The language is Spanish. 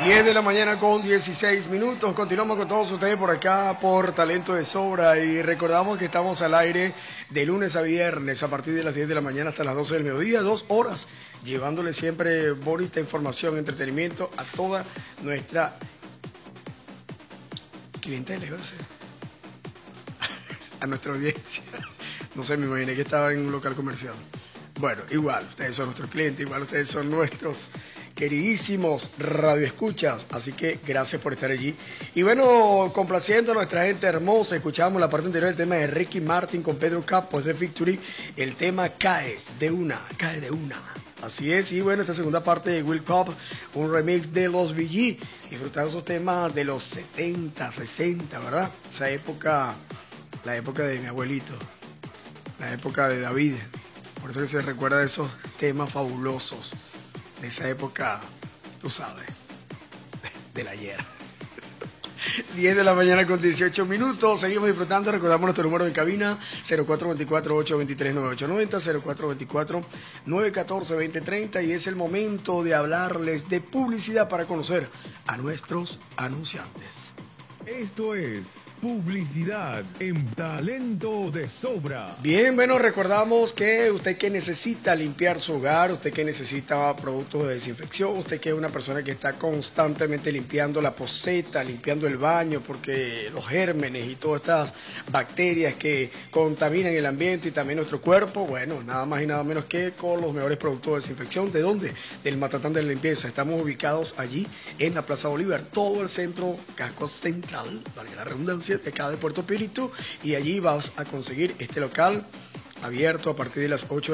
10 de la mañana con 16 minutos. Continuamos con todos ustedes por acá por Talento de Sobra y recordamos que estamos al aire de lunes a viernes a partir de las 10 de la mañana hasta las 12 del mediodía, 2 horas, llevándole siempre bonita información, entretenimiento a toda nuestra clientela, a nuestra audiencia. No sé, me imaginé que estaba en un local comercial. Bueno, igual, ustedes son nuestros clientes, igual ustedes son nuestros queridísimos radioescuchas, así que gracias por estar allí. Y bueno, complaciendo a nuestra gente hermosa, escuchábamos la parte anterior del tema de Ricky Martin con Pedro Capó de Victory, el tema cae de una. Así es, y bueno, esta segunda parte de Will Pop, un remix de los VG, disfrutando esos temas de los 70, 60, ¿verdad? Esa época, la época de mi abuelito, la época de David, por eso que se recuerda de esos temas fabulosos. De esa época, tú sabes, del ayer. 10 de la mañana con 18 minutos. Seguimos disfrutando. Recordamos nuestro número de cabina: 0424-823-9890, 0424-914-2030. Y es el momento de hablarles de publicidad para conocer a nuestros anunciantes. Esto es publicidad en Talento de Sobra. Bien, bueno, recordamos que usted que necesita limpiar su hogar, usted que necesita productos de desinfección, usted que es una persona que está constantemente limpiando la poceta, limpiando el baño, porque los gérmenes y todas estas bacterias que contaminan el ambiente y también nuestro cuerpo, bueno, nada más y nada menos que con los mejores productos de desinfección. ¿De dónde? Del Matatán de la Limpieza. Estamos ubicados allí en la Plaza Bolívar, todo el centro, casco central, valga la redundancia, de acá de Puerto Píritu, y allí vas a conseguir este local abierto a partir de las 8